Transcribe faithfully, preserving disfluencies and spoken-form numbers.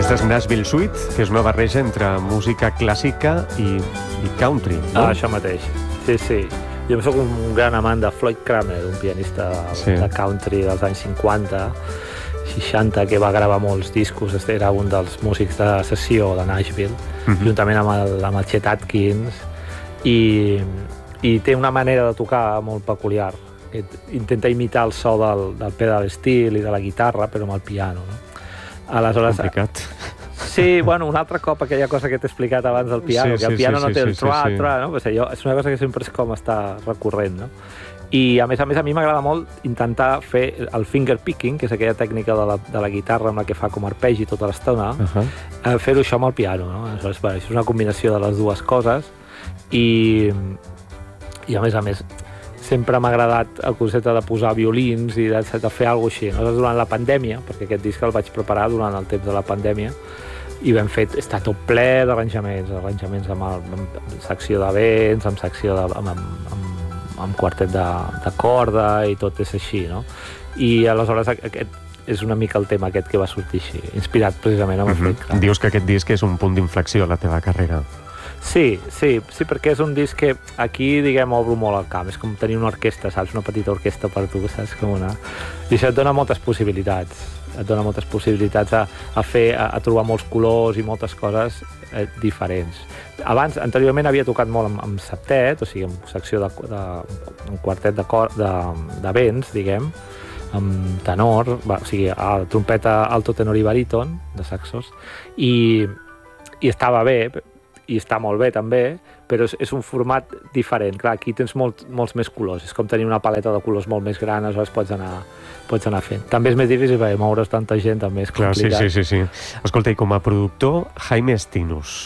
Aquesta és Nashville Suite, que és una barreja entre música clàssica i, i country, no? Ah, això mateix. Sí, sí. Jo soc un gran amant de Floyd Cramer, un pianista sí. de country dels anys cinquanta, seixanta, que va gravar molts discos. Era un dels músics de sessió de Nashville, uh-huh. juntament amb el, amb el Chet Atkins, i, i té una manera de tocar molt peculiar. Intenta imitar el so del, del pedal steel i de la guitarra, però amb el piano, no? Aleshores, complicat. Sí, bueno, un altre cop aquella cosa que t'he explicat abans del piano, sí, que el piano sí, sí, no té el sí, troa, sí, sí. troa, no? Pues allò, és una cosa que sempre és com està recurrent, no? I a més a més a mi m'agrada molt intentar fer el finger picking, que és aquella tècnica de la, de la guitarra amb la que fa com arpegi tota l'estona, uh-huh. eh, fer-ho això amb el piano, no? Aleshores, bueno, és una combinació de les dues coses i, i a més a més sempre m'ha agradat el concepte de posar violins i de, de fer alguna cosa així. Aleshores, durant la pandèmia, perquè aquest disc el vaig preparar durant el temps de la pandèmia, i vam fer, està tot ple d'arranjaments, arranjaments amb, el, amb secció de vents, amb secció de, amb, amb, amb, amb quartet de, de corda, i tot és així, no? I aleshores aquest és una mica el tema aquest que va sortir així, inspirat precisament amb el uh-huh. Dius que aquest disc és un punt d'inflexió a la teva carrera. Sí, sí, sí, perquè és un disc que aquí, diguem, obro molt el camp. És com tenir una orquestra, saps? Una petita orquestra per tu, saps? Com una... I això et dona moltes possibilitats. Et dona moltes possibilitats a, a fer, a, a trobar molts colors i moltes coses eh, diferents. Abans, anteriorment, havia tocat molt amb, amb septet, o sigui, amb secció de, de un quartet de, cor, de, de vents, diguem, amb tenor, va, o sigui, a trompeta alto, tenor i baríton, de saxos, i, i estava bé, i està molt bé també, però és, és un format diferent. Clar, aquí tens molt, molts més colors, és com tenir una paleta de colors molt més gran, aleshores pots anar, pots anar fent. També és més difícil perquè moure's tanta gent també és complicat. Clar, sí, sí, sí, sí. Escolta, i com a productor, Jaime Estinos.